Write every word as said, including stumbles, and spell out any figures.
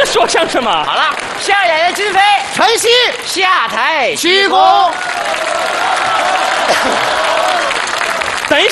说相声吗？ 好了，相声演员金飞、 晨曦下台鞠躬。